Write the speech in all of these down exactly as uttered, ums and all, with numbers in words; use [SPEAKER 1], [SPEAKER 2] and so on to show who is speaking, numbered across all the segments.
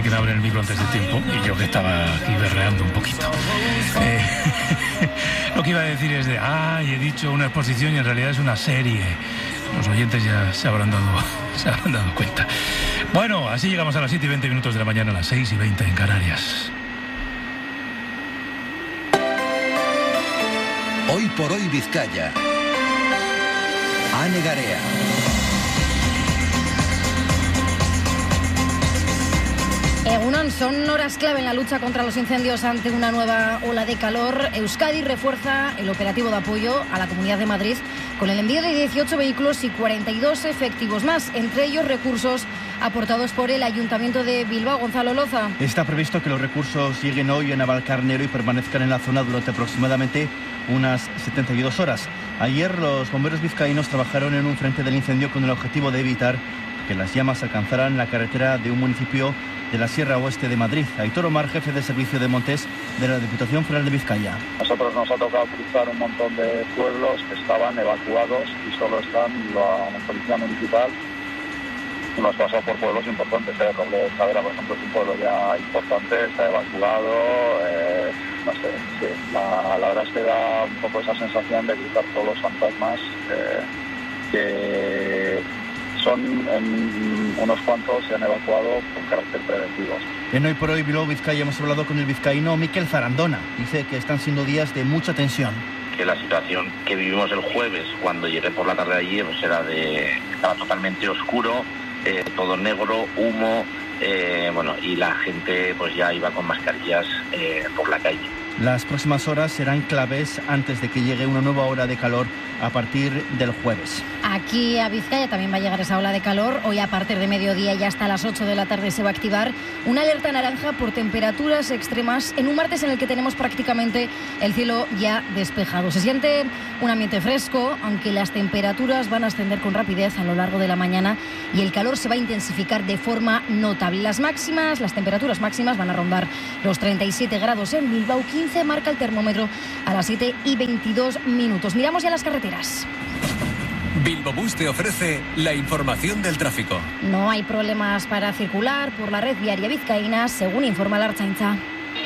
[SPEAKER 1] que me abren el micro antes de tiempo y yo que estaba aquí berreando un poquito. Eh, lo que iba a decir es de, ah, y he dicho una exposición y en realidad es una serie. Los oyentes ya se habrán dado, se habrán dado cuenta. Bueno, así llegamos a las siete y veinte minutos de la mañana, a las seis y veinte en Canarias.
[SPEAKER 2] Hoy por hoy Vizcaya. Ane Garea.
[SPEAKER 3] Egunon, son horas clave en la lucha contra los incendios ante una nueva ola de calor. Euskadi refuerza el operativo de apoyo a la Comunidad de Madrid con el envío de dieciocho vehículos y cuarenta y dos efectivos más, entre ellos recursos aportados por el Ayuntamiento de Bilbao. Gonzalo Loza.
[SPEAKER 4] Está previsto que los recursos lleguen hoy a Navalcarnero y permanezcan en la zona durante aproximadamente unas setenta y dos horas. Ayer los bomberos vizcaínos trabajaron en un frente del incendio con el objetivo de evitar que las llamas alcanzaran la carretera de un municipio de la Sierra Oeste de Madrid. Aitor Omar, jefe de servicio de Montes de la Diputación Foral de Vizcaya.
[SPEAKER 5] Nosotros nos ha tocado cruzar un montón de pueblos que estaban evacuados y solo están la, la policía municipal. Nos pasó por pueblos importantes, ¿eh? Roble de Cadera, por ejemplo, es un pueblo ya importante, está evacuado. Eh, no sé, sí, la, la verdad es que da un poco esa sensación de cruzar todos los fantasmas eh, que son en unos cuantos se han evacuado con carácter preventivo.
[SPEAKER 4] En Hoy por Hoy Bilbao Vizcaya hemos hablado con el vizcaíno Miquel Zarandona. Dice que están siendo días de mucha tensión.
[SPEAKER 6] Que la situación que vivimos el jueves, cuando llegué por la tarde de ayer, pues era de estaba totalmente oscuro, eh, todo negro, humo, eh, bueno, y la gente pues ya iba con mascarillas eh, por la calle.
[SPEAKER 4] Las próximas horas serán claves antes de que llegue una nueva ola de calor a partir del jueves.
[SPEAKER 3] Aquí a Vizcaya también va a llegar esa ola de calor. Hoy a partir de mediodía y hasta las ocho de la tarde se va a activar una alerta naranja por temperaturas extremas en un martes en el que tenemos prácticamente el cielo ya despejado. Se siente un ambiente fresco, aunque las temperaturas van a ascender con rapidez a lo largo de la mañana y el calor se va a intensificar de forma notable. Las máximas, las temperaturas máximas van a rondar los treinta y siete grados en Bilbao, quince marca el termómetro a las siete y veintidós minutos. Miramos ya las carreteras.
[SPEAKER 2] Bilbobús te ofrece la información del tráfico.
[SPEAKER 3] No hay problemas para circular por la red viaria vizcaína, según informa la Ertzaintza.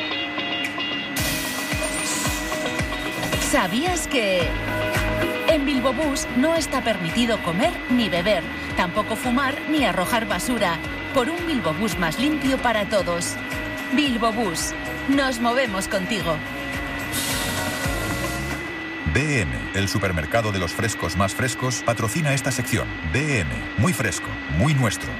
[SPEAKER 7] ¿Sabías que en Bilbobús no está permitido comer ni beber, tampoco fumar ni arrojar basura? Por un Bilbobús más limpio para todos. Bilbobús, nos movemos contigo.
[SPEAKER 8] B M, el supermercado de los frescos más frescos, patrocina esta sección. B M, muy fresco, muy nuestro.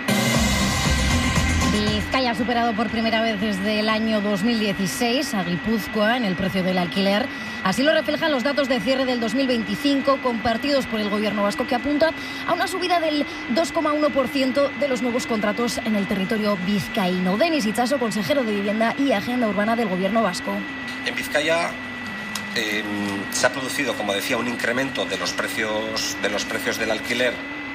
[SPEAKER 3] Vizcaya ha superado por primera vez desde el año dos mil dieciséis a Guipúzcoa en el precio del alquiler. Así lo reflejan los datos de cierre del dos mil veinticinco compartidos por el gobierno vasco, que apunta a una subida del dos coma uno por ciento de los nuevos contratos en el territorio vizcaíno. Denis Itxaso, consejero de Vivienda y Agenda Urbana del gobierno vasco.
[SPEAKER 9] En Vizcaya eh, se ha producido, como decía, un incremento de los precios, de los precios del alquiler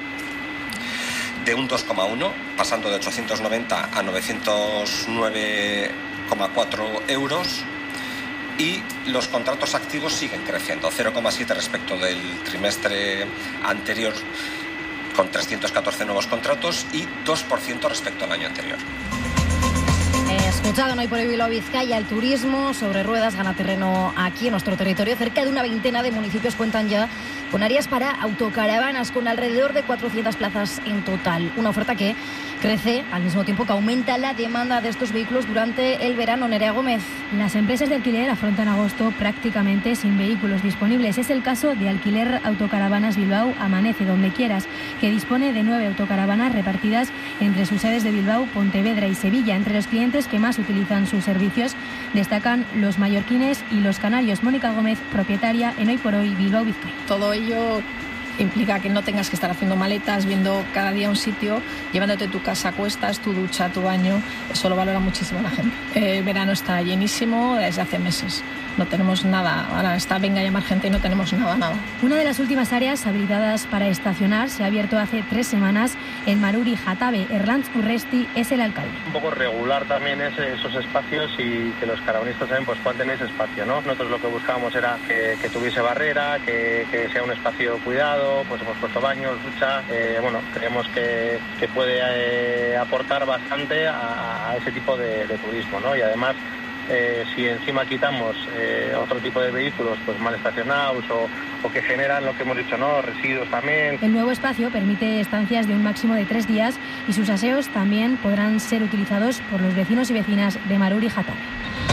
[SPEAKER 9] de un dos coma uno, pasando de ochocientos noventa a novecientos nueve coma cuatro euros. Y los contratos activos siguen creciendo, cero coma siete respecto del trimestre anterior, con trescientos catorce nuevos contratos, y dos por ciento respecto al año anterior.
[SPEAKER 3] Escuchado Hoy por Hoy Bilbao Vizcaya, el turismo sobre ruedas gana terreno aquí en nuestro territorio. Cerca de una veintena de municipios cuentan ya con áreas para autocaravanas, con alrededor de cuatrocientas plazas en total. Una oferta que crece al mismo tiempo que aumenta la demanda de estos vehículos durante el verano. Nerea Gómez.
[SPEAKER 10] Las empresas de alquiler afrontan agosto prácticamente sin vehículos disponibles. Es el caso de Alquiler Autocaravanas Bilbao Amanece Donde Quieras, que dispone de nueve autocaravanas repartidas entre sus sedes de Bilbao, Pontevedra y Sevilla. Entre los clientes que más utilizan sus servicios destacan los mallorquines y los canarios. Mónica Gómez, propietaria en Hoy por Hoy Bilbao Vizcaya.
[SPEAKER 11] Todo ello implica que no tengas que estar haciendo maletas, viendo cada día un sitio, llevándote tu casa a cuestas, tu ducha, tu baño. Eso lo valora muchísimo la gente. El verano está llenísimo desde hace meses. No tenemos nada, ahora está venga a llamar gente y no tenemos nada, nada.
[SPEAKER 10] Una de las últimas áreas habilitadas para estacionar se ha abierto hace tres semanas en Maruri Jatabe. Erlantz Urresti es el alcalde.
[SPEAKER 12] Un poco regular también es esos espacios y que los caravanistas saben pues puedan tener ese espacio, ¿no? Nosotros lo que buscábamos era que, que tuviese barrera, que, que sea un espacio cuidado, pues hemos puesto baños, ducha, eh, bueno, creemos que, que puede eh, aportar bastante a, a ese tipo de, de turismo, ¿no? Y además, eh, si encima quitamos eh, otro tipo de vehículos pues mal estacionados o, o que generan lo que hemos dicho, ¿no? Residuos también.
[SPEAKER 10] El nuevo espacio permite estancias de un máximo de tres días y sus aseos también podrán ser utilizados por los vecinos y vecinas de Maruri y Jatare.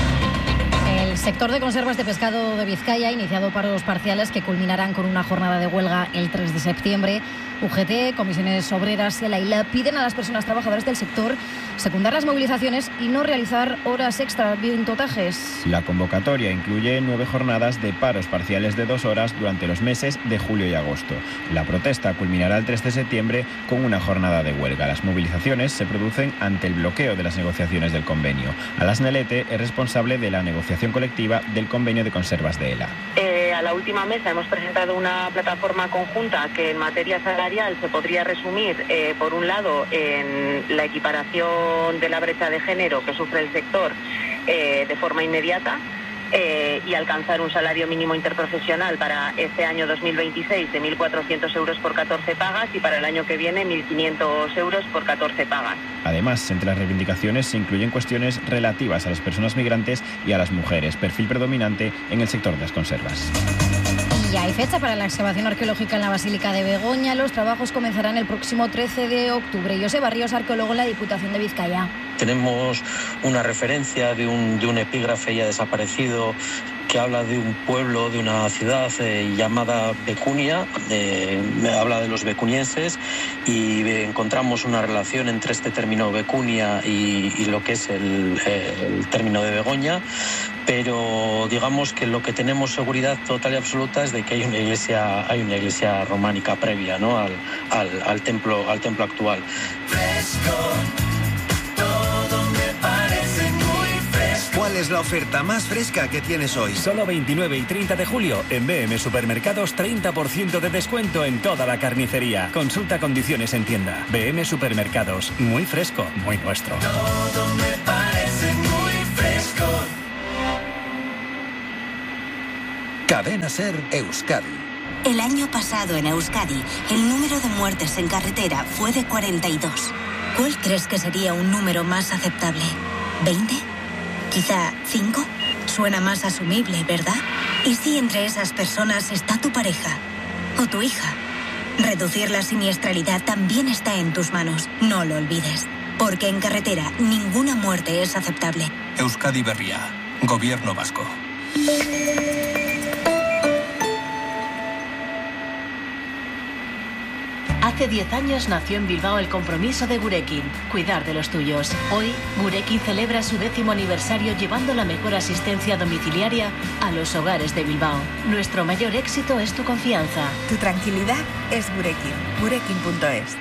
[SPEAKER 3] El sector de conservas de pescado de Vizcaya ha iniciado paros parciales que culminarán con una jornada de huelga el tres de septiembre. U G T, Comisiones Obreras y la I L A piden a las personas trabajadoras del sector secundar las movilizaciones y no realizar horas extra bien totajes.
[SPEAKER 13] La convocatoria incluye nueve jornadas de paros parciales de dos horas durante los meses de julio y agosto. La protesta culminará el tres de septiembre con una jornada de huelga. Las movilizaciones se producen ante el bloqueo de las negociaciones del convenio. Alas Nelete es responsable de la negociación colectiva del convenio de conservas de ELA.
[SPEAKER 14] Eh, a la última mesa hemos presentado una plataforma conjunta que en materia salarial se podría resumir, eh, por un lado, en la equiparación de la brecha de género que sufre el sector eh, de forma inmediata eh, y alcanzar un salario mínimo interprofesional para este año dos mil veintiséis de mil cuatrocientos euros por catorce pagas y para el año que viene mil quinientos euros por catorce pagas.
[SPEAKER 13] Además, entre las reivindicaciones se incluyen cuestiones relativas a las personas migrantes y a las mujeres, perfil predominante en el sector de las conservas.
[SPEAKER 3] Y hay fecha para la excavación arqueológica en la Basílica de Begoña. Los trabajos comenzarán el próximo trece de octubre. José Barrios, arqueólogo en la Diputación de Vizcaya.
[SPEAKER 15] Tenemos una referencia de un, de un epígrafe ya desaparecido que habla de un pueblo, de una ciudad eh, llamada Becunia, eh, habla de los becunienses y eh, encontramos una relación entre este término Becunia y, y lo que es el, eh, el término de Begoña, pero digamos que lo que tenemos seguridad total y absoluta es de que hay una iglesia, hay una iglesia románica previa, ¿no? al, al, al, templo, al templo actual.
[SPEAKER 16] Fresco, todo me parece muy fresco.
[SPEAKER 17] ¿Cuál es la oferta más fresca que tienes hoy?
[SPEAKER 18] Solo veintinueve y treinta de julio en B M Supermercados, treinta por ciento de descuento en toda la carnicería. Consulta condiciones en tienda. B M Supermercados, muy fresco, muy nuestro.
[SPEAKER 16] Todo me parece muy fresco.
[SPEAKER 17] Cadena Ser Euskadi.
[SPEAKER 19] El año pasado en Euskadi, el número de muertes en carretera fue de cuarenta y dos. ¿Cuál crees que sería un número más aceptable? ¿veinte? ¿Quizá cinco? Suena más asumible, ¿verdad? ¿Y si entre esas personas está tu pareja o tu hija? Reducir la siniestralidad también está en tus manos. No lo olvides. Porque en carretera ninguna muerte es aceptable.
[SPEAKER 17] Euskadi Berria, Gobierno Vasco.
[SPEAKER 7] Hace diez años nació en Bilbao el compromiso de Gurekin, cuidar de los tuyos. Hoy, Gurekin celebra su décimo aniversario llevando la mejor asistencia domiciliaria a los hogares de Bilbao. Nuestro mayor éxito es tu confianza.
[SPEAKER 20] Tu tranquilidad es Gurekin. Gurekin punto es.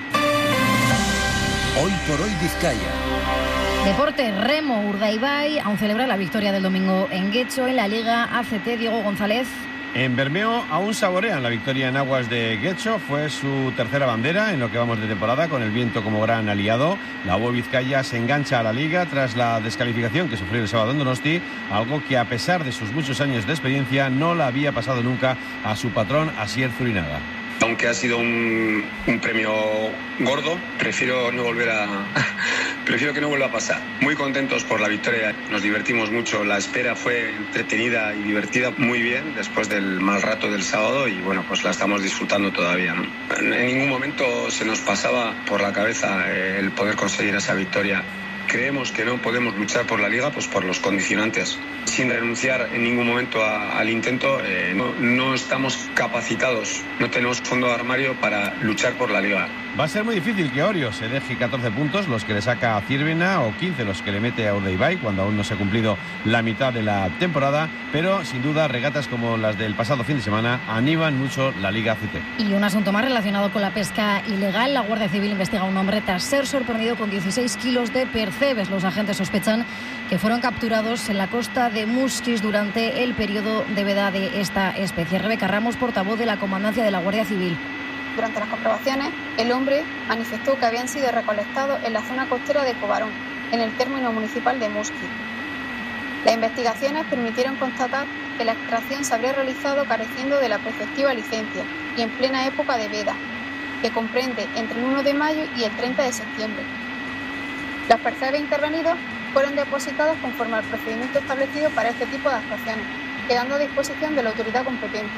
[SPEAKER 17] Hoy por hoy Vizcaya.
[SPEAKER 3] Deporte, remo, Urdaibai aún celebra la victoria del domingo en Getxo en la Liga A C T. Diego González.
[SPEAKER 21] En Bermeo aún saborean la victoria en aguas de Getxo. Fue su tercera bandera en lo que vamos de temporada, con el viento como gran aliado. La U Vizcaya se engancha a la Liga tras la descalificación que sufrió el sábado en Donosti, algo que a pesar de sus muchos años de experiencia no le había pasado nunca a su patrón Asier Zurinaga.
[SPEAKER 22] Aunque ha sido un, un premio gordo, prefiero no volver a prefiero que no vuelva a pasar. Muy contentos por la victoria, nos divertimos mucho, la espera fue entretenida y divertida muy bien después del mal rato del sábado y bueno, pues la estamos disfrutando todavía, ¿no? En ningún momento se nos pasaba por la cabeza el poder conseguir esa victoria. Creemos que no podemos luchar por la Liga pues por los condicionantes. Sin renunciar en ningún momento a, al intento, eh, no, no estamos capacitados, no tenemos fondo de armario para luchar por la Liga.
[SPEAKER 21] Va a ser muy difícil que Orio se deje catorce puntos, los que le saca a Círvena, o quince los que le mete a Urdaibai, cuando aún no se ha cumplido la mitad de la temporada, pero sin duda regatas como las del pasado fin de semana animan mucho la Liga A C T.
[SPEAKER 3] Y un asunto más relacionado con la pesca ilegal. La Guardia Civil investiga a un hombre tras ser sorprendido con dieciséis kilos de percebes. Los agentes sospechan que fueron capturados en la costa de Musquis durante el periodo de veda de esta especie. Rebeca Ramos, portavoz de la Comandancia de la Guardia Civil.
[SPEAKER 23] Durante las comprobaciones, el hombre manifestó que habían sido recolectados en la zona costera de Cobarón, en el término municipal de Musquis. Las investigaciones permitieron constatar que la extracción se habría realizado careciendo de la preceptiva licencia y en plena época de veda, que comprende entre el uno de mayo y el treinta de septiembre. Los percebes intervenidos fueron depositados conforme al procedimiento establecido para este tipo de actuaciones, quedando a disposición de la autoridad competente.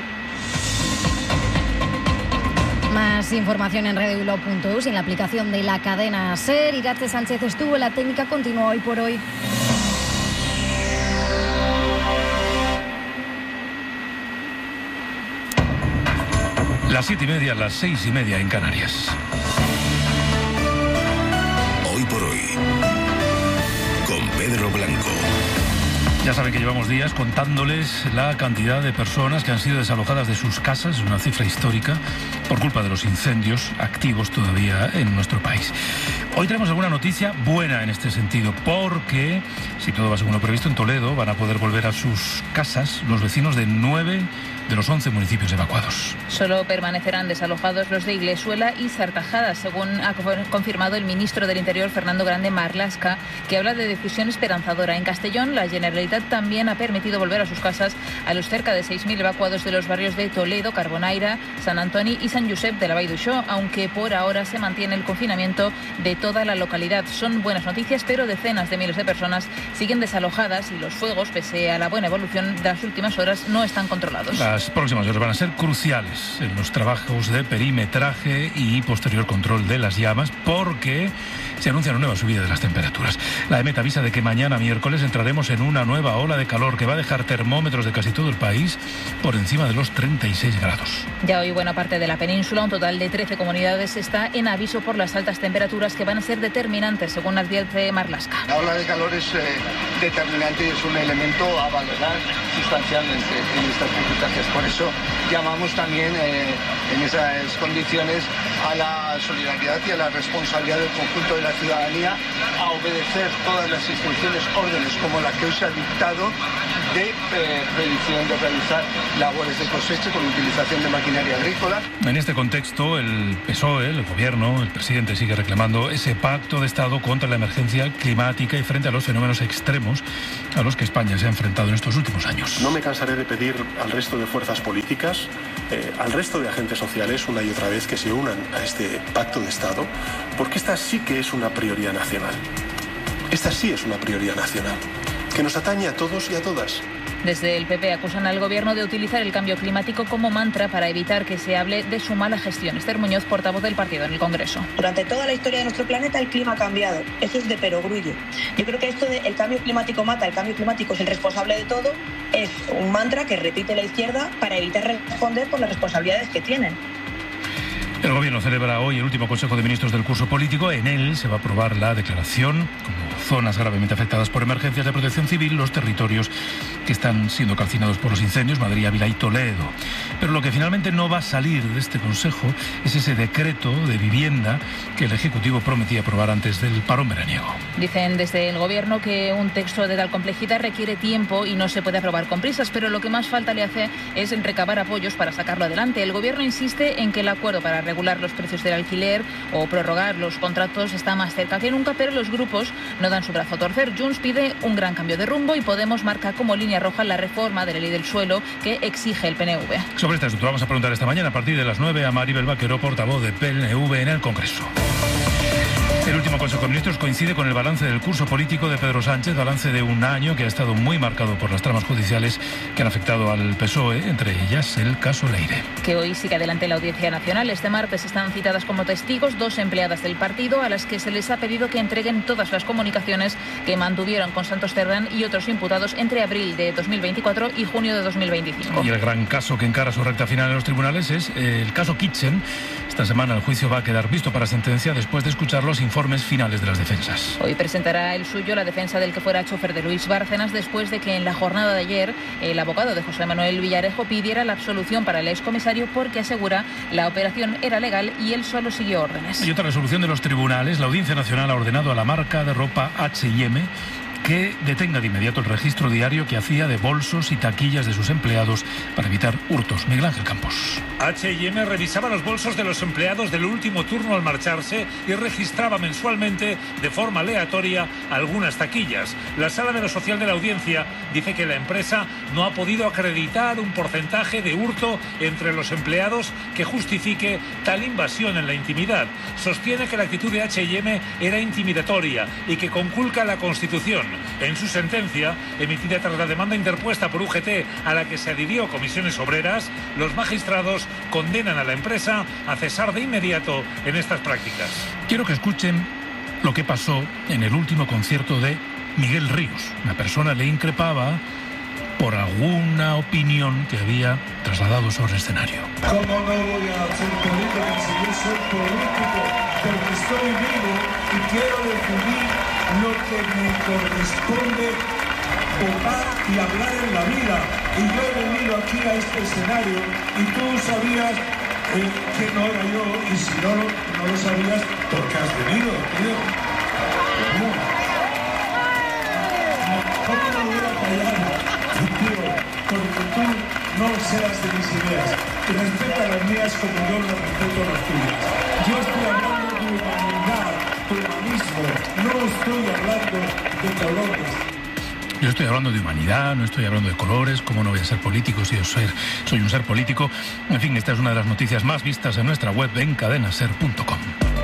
[SPEAKER 3] Más información en radio bilbao punto eus y en la aplicación de la cadena SER. Irache Sánchez estuvo en la técnica, continúa hoy por hoy.
[SPEAKER 1] Las siete y media, las seis y media en Canarias.
[SPEAKER 17] Hoy por hoy, con Pedro Blanco.
[SPEAKER 1] Ya saben que llevamos días contándoles la cantidad de personas que han sido desalojadas de sus casas, es una cifra histórica, por culpa de los incendios activos todavía en nuestro país. Hoy tenemos alguna noticia buena en este sentido, porque, si todo va según lo previsto, en Toledo van a poder volver a sus casas los vecinos de nueve de los once municipios evacuados.
[SPEAKER 5] Solo permanecerán desalojados los de Iglesuela y Sartajada, según ha confirmado el ministro del Interior, Fernando Grande Marlaska, que habla de decisión esperanzadora. En Castellón, la Generalitat también ha permitido volver a sus casas a los cerca de seis mil evacuados de los barrios de Toledo, Carbonaira, Sant Antoni y Sant Josep de la Vall d'Uixó, aunque por ahora se mantiene el confinamiento de toda la localidad. Son buenas noticias, pero decenas de miles de personas siguen desalojadas y los fuegos, pese a la buena evolución de las últimas horas, no están controlados.
[SPEAKER 1] Las próximas horas van a ser cruciales en los trabajos de perimetraje y posterior control de las llamas, porque se anuncia una nueva subida de las temperaturas. La EMET avisa de que mañana miércoles entraremos en una nueva ola de calor que va a dejar termómetros de casi todo el país por encima de los treinta y seis grados.
[SPEAKER 5] Ya hoy buena parte de la península, un total de trece comunidades, está en aviso por las altas temperaturas que van a ser determinantes, según advierte Marlaska.
[SPEAKER 6] La ola de calor es eh, determinante y es un elemento a valorar sustancialmente en estas circunstancias. Por eso llamamos también eh, en esas condiciones a la solidaridad y a la responsabilidad del conjunto de la ciudadanía a obedecer todas las instrucciones, órdenes como la que hoy se ha dictado de eh, predicción, de realizar labores de cosecha con utilización de maquinaria agrícola.
[SPEAKER 1] En este contexto, el P S O E, el gobierno, el presidente sigue reclamando ese pacto de Estado contra la emergencia climática y frente a los fenómenos extremos a los que España se ha enfrentado en estos últimos años.
[SPEAKER 24] No me cansaré de pedir al resto de fuerzas políticas, eh, al resto de agentes sociales, una y otra vez, que se unan a este pacto de Estado, porque esta sí que es una prioridad nacional. Esta sí es una prioridad nacional, que nos atañe a todos y a todas.
[SPEAKER 5] Desde el P P acusan al gobierno de utilizar el cambio climático como mantra para evitar que se hable de su mala gestión. Esther Muñoz, portavoz del partido en el Congreso.
[SPEAKER 25] Durante toda la historia de nuestro planeta el clima ha cambiado. Eso es de perogrullo. Yo creo que esto de el cambio climático mata, el cambio climático es el responsable de todo, es un mantra que repite la izquierda para evitar responder por las responsabilidades que tienen.
[SPEAKER 1] El gobierno celebra hoy el último Consejo de Ministros del curso político. En él se va a aprobar la declaración como zonas gravemente afectadas por emergencias de protección civil los territorios que están siendo calcinados por los incendios, Madrid, Ávila y Toledo. Pero lo que finalmente no va a salir de este Consejo es ese decreto de vivienda que el Ejecutivo prometía aprobar antes del parón veraniego.
[SPEAKER 5] Dicen desde el gobierno que un texto de tal complejidad requiere tiempo y no se puede aprobar con prisas, pero lo que más falta le hace es recabar apoyos para sacarlo adelante. El gobierno insiste en que el acuerdo para regular los precios del alquiler o prorrogar los contratos está más cerca que nunca, pero los grupos no dan su brazo a torcer. Junts pide un gran cambio de rumbo y Podemos marca como línea roja la reforma de la ley del suelo que exige el P N V.
[SPEAKER 1] Sobre este asunto vamos a preguntar esta mañana a partir de las nueve a Maribel Vaquero, portavoz de P N V en el Congreso. El último Consejo de Ministros coincide con el balance del curso político de Pedro Sánchez, balance de un año que ha estado muy marcado por las tramas judiciales que han afectado al P S O E, entre ellas el caso Leire.
[SPEAKER 5] Que hoy sigue adelante la Audiencia Nacional. Este martes están citadas como testigos dos empleadas del partido a las que se les ha pedido que entreguen todas las comunicaciones que mantuvieron con Santos Cerdán y otros imputados entre abril de dos mil veinticuatro y junio de dos mil veinticinco.
[SPEAKER 1] Y el gran caso que encara su recta final en los tribunales es el caso Kitchen. Esta semana el juicio va a quedar visto para sentencia después de escuchar los informes finales de las defensas.
[SPEAKER 5] Hoy presentará el suyo la defensa del que fuera chofer de Luis Bárcenas después de que en la jornada de ayer el abogado de José Manuel Villarejo pidiera la absolución para el excomisario porque asegura la operación era legal y él solo siguió órdenes.
[SPEAKER 1] Y otra resolución de los tribunales. La Audiencia Nacional ha ordenado a la marca de ropa H y M que detenga de inmediato el registro diario que hacía de bolsos y taquillas de sus empleados para evitar hurtos. Miguel Ángel Campos.
[SPEAKER 2] H y M revisaba los bolsos de los empleados del último turno al marcharse y registraba mensualmente de forma aleatoria algunas taquillas. La Sala de lo Social de la Audiencia dice que la empresa no ha podido acreditar un porcentaje de hurto entre los empleados que justifique tal invasión en la intimidad. Sostiene que la actitud de H y M era intimidatoria y que conculca la Constitución. En su sentencia, emitida tras la demanda interpuesta por U G T a la que se adhirió Comisiones Obreras, los magistrados condenan a la empresa a cesar de inmediato en estas prácticas.
[SPEAKER 1] Quiero que escuchen lo que pasó en el último concierto de Miguel Ríos. Una persona le increpaba por alguna opinión que había trasladado sobre el escenario.
[SPEAKER 16] ¿Cómo no voy a hacer política si yo soy político? Porque estoy vivo y quiero decidir lo que me corresponde votar y hablar en la vida. Y yo he venido aquí a este escenario y tú sabías eh, que no era yo, y si no, no lo sabías, ¿por qué has venido, tío? ¿Cómo? ¿Cómo no voy a callar, tío? Porque tú no cedas de mis ideas. Respeta las mías como yo las respeto las tuyas. Yo estoy hablando de humanidad, de humanismo. No estoy hablando de colores.
[SPEAKER 1] Yo estoy hablando de humanidad, no estoy hablando de colores. ¿Cómo no voy a ser político si yo soy, soy un ser político? En fin, esta es una de las noticias más vistas en nuestra web en cadena ser punto com.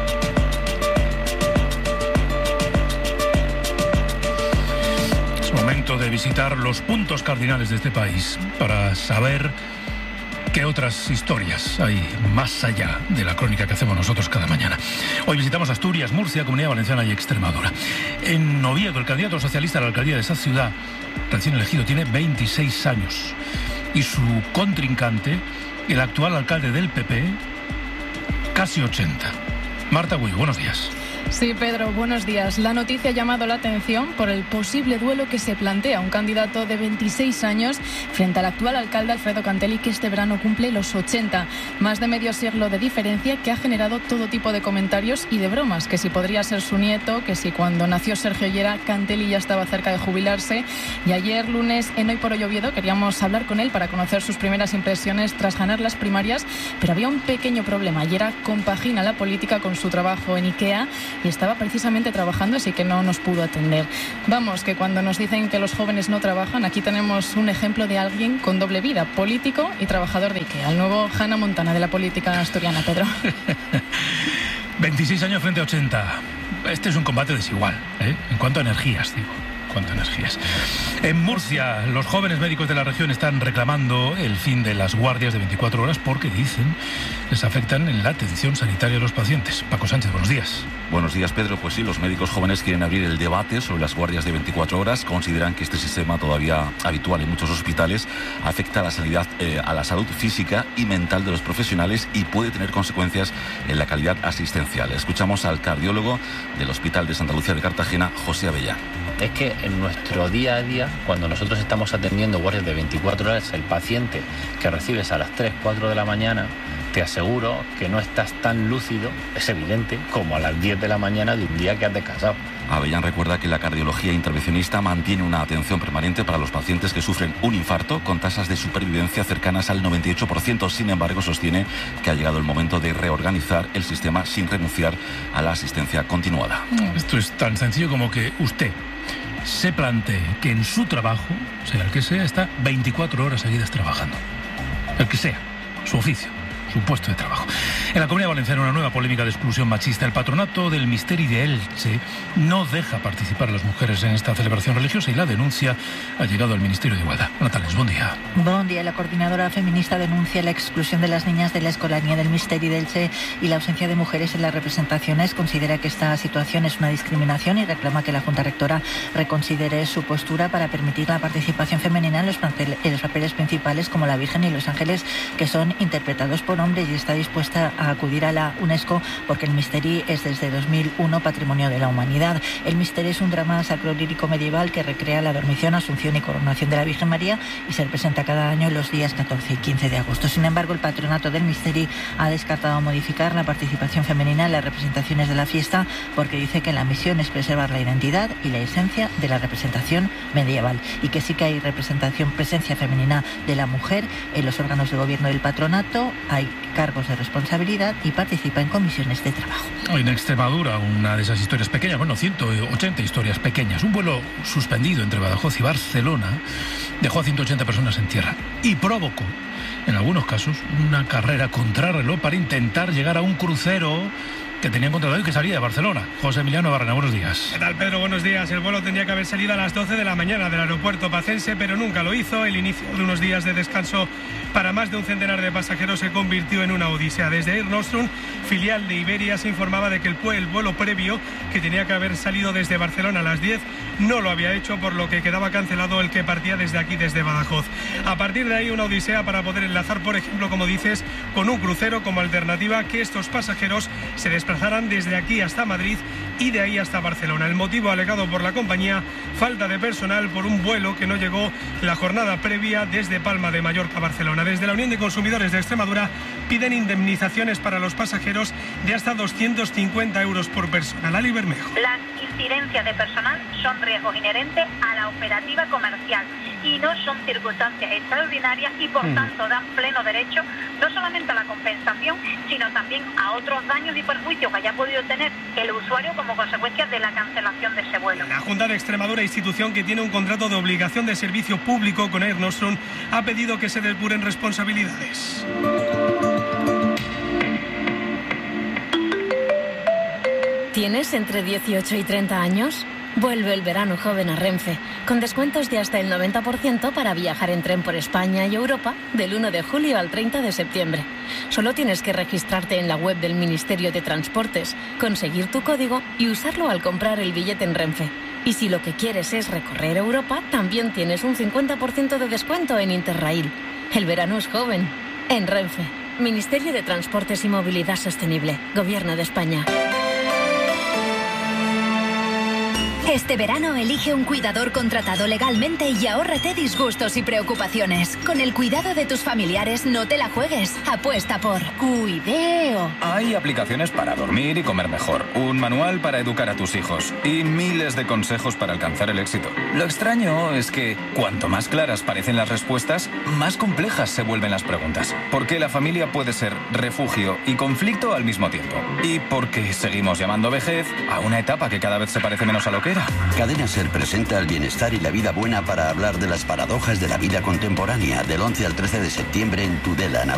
[SPEAKER 1] Es momento de visitar los puntos cardinales de este país para saber qué otras historias hay más allá de la crónica que hacemos nosotros cada mañana. Hoy visitamos Asturias, Murcia, Comunidad Valenciana y Extremadura. En Oviedo, el candidato socialista a la alcaldía de esa ciudad, recién elegido, tiene veintiséis años. Y su contrincante, el actual alcalde del P P, casi ochenta. Marta Gui, buenos días.
[SPEAKER 4] Sí, Pedro, buenos días. La noticia ha llamado la atención por el posible duelo que se plantea un candidato de veintiséis años frente al actual alcalde Alfredo Cantelli, que este verano cumple los ochenta. Más de medio siglo de diferencia que ha generado todo tipo de comentarios y de bromas, que si podría ser su nieto, que si cuando nació Sergio Llera, Cantelli ya estaba cerca de jubilarse. Y ayer, lunes, en Hoy por Hoy Oviedo, queríamos hablar con él para conocer sus primeras impresiones tras ganar las primarias, pero había un pequeño problema. Llera compagina la política con su trabajo en IKEA y estaba precisamente trabajando, así que no nos pudo atender. Vamos, que cuando nos dicen que los jóvenes no trabajan, aquí tenemos un ejemplo de alguien con doble vida, político y trabajador de IKEA, el nuevo Hannah Montana de la política asturiana, Pedro.
[SPEAKER 1] veintiséis años frente a ochenta. Este es un combate desigual, ¿eh? En cuanto a energías, digo. Cuántas energías. En Murcia, los jóvenes médicos de la región están reclamando el fin de las guardias de veinticuatro horas porque, dicen, les afectan en la atención sanitaria de los pacientes. Paco Sánchez, buenos días.
[SPEAKER 8] Buenos días, Pedro. Pues sí, los médicos jóvenes quieren abrir el debate sobre las guardias de veinticuatro horas. Consideran que este sistema, todavía habitual en muchos hospitales, afecta a la, sanidad, eh, a la salud física y mental de los profesionales y puede tener consecuencias en la calidad asistencial. Escuchamos al cardiólogo del Hospital de Santa Lucía de Cartagena, José Avellán.
[SPEAKER 9] Es que en nuestro día a día, cuando nosotros estamos atendiendo guardias de veinticuatro horas, el paciente que recibes a las tres, cuatro de la mañana, te aseguro que no estás tan lúcido, es evidente, como a las diez de la mañana de un día que has descansado.
[SPEAKER 8] Avellán recuerda que la cardiología intervencionista mantiene una atención permanente para los pacientes que sufren un infarto con tasas de supervivencia cercanas al noventa y ocho por ciento. Sin embargo, sostiene que ha llegado el momento de reorganizar el sistema sin renunciar a la asistencia continuada.
[SPEAKER 1] Esto es tan sencillo como que usted se plantee que en su trabajo, sea el que sea, está veinticuatro horas seguidas trabajando. El que sea, su oficio, su puesto de trabajo. En la Comunidad Valenciana, una nueva polémica de exclusión machista. El patronato del Misteri de Elche no deja participar a las mujeres en esta celebración religiosa y la denuncia ha llegado al Ministerio de Igualdad. Natales, buen día.
[SPEAKER 11] Buen día. La coordinadora feminista denuncia la exclusión de las niñas de la escolanía del Misteri de Elche y la ausencia de mujeres en las representaciones. Considera que esta situación es una discriminación y reclama que la Junta Rectora reconsidere su postura para permitir la participación femenina en los, en los papeles principales como la Virgen y los ángeles, que son interpretados por hombres, y está dispuesta a a acudir a la UNESCO porque el Misteri es desde dos mil uno Patrimonio de la Humanidad. El Misteri es un drama sacro-lírico medieval que recrea la dormición, asunción y coronación de la Virgen María y se representa cada año los días catorce y quince de agosto. Sin embargo, el patronato del Misteri ha descartado modificar la participación femenina en las representaciones de la fiesta porque dice que la misión es preservar la identidad y la esencia de la representación medieval y que sí que hay representación, presencia femenina de la mujer en los órganos de gobierno del patronato, hay cargos de responsabilidad y participa en comisiones de trabajo.
[SPEAKER 1] En Extremadura, una de esas historias pequeñas, bueno, ciento ochenta historias pequeñas, un vuelo suspendido entre Badajoz y Barcelona dejó a ciento ochenta personas en tierra y provocó, en algunos casos, una carrera contrarreloj para intentar llegar a un crucero que tenían contratado y que salía de Barcelona. José Emiliano Barrena, buenos días.
[SPEAKER 10] ¿Qué tal, Pedro? Buenos días. El vuelo tendría que haber salido a las doce de la mañana del aeropuerto pacense, pero nunca lo hizo. El inicio de unos días de descanso para más de un centenar de pasajeros se convirtió en una odisea. Desde Air Nostrum, filial de Iberia, se informaba de que el, el vuelo previo, que tenía que haber salido desde Barcelona a las diez, no lo había hecho, por lo que quedaba cancelado el que partía desde aquí, desde Badajoz. A partir de ahí, una odisea para poder enlazar, por ejemplo, como dices, con un crucero como alternativa, que estos pasajeros se desplazaran desde aquí hasta Madrid y de ahí hasta Barcelona. El motivo alegado por la compañía, falta de personal por un vuelo que no llegó la jornada previa desde Palma de Mallorca a Barcelona. Desde la Unión de Consumidores de Extremadura piden indemnizaciones para los pasajeros de hasta doscientos cincuenta euros por persona. Lali Bermejo.
[SPEAKER 12] Las incidencias de personal son riesgos inherentes a la operativa comercial y no son circunstancias extraordinarias y por mm. tanto dan pleno derecho no solamente a la compensación, sino también a otros daños y perjuicios que haya podido tener el usuario como consecuencia de la cancelación de ese vuelo.
[SPEAKER 10] La Junta de Extremadura, institución que tiene un contrato de obligación de servicio público con Air Nostrum, ha pedido que se depuren responsabilidades.
[SPEAKER 13] ¿Tienes entre dieciocho y treinta años? Vuelve el verano joven a Renfe, con descuentos de hasta el noventa por ciento para viajar en tren por España y Europa del uno de julio al treinta de septiembre. Solo tienes que registrarte en la web del Ministerio de Transportes, conseguir tu código y usarlo al comprar el billete en Renfe. Y si lo que quieres es recorrer Europa, también tienes un cincuenta por ciento de descuento en Interrail. El verano es joven. En Renfe. Ministerio de Transportes y Movilidad Sostenible. Gobierno de España.
[SPEAKER 14] Este verano elige un cuidador contratado legalmente y ahórrate disgustos y preocupaciones. Con el cuidado de tus familiares no te la juegues. Apuesta por Cuideo.
[SPEAKER 15] Hay aplicaciones para dormir y comer mejor, un manual para educar a tus hijos y miles de consejos para alcanzar el éxito. Lo extraño es que cuanto más claras parecen las respuestas, más complejas se vuelven las preguntas. Porque la familia puede ser refugio y conflicto al mismo tiempo. Y porque seguimos llamando vejez a una etapa que cada vez se parece menos a lo que era.
[SPEAKER 26] Cadena Ser presenta el bienestar y la vida buena para hablar de las paradojas de la vida contemporánea del once al trece de septiembre en Tudela,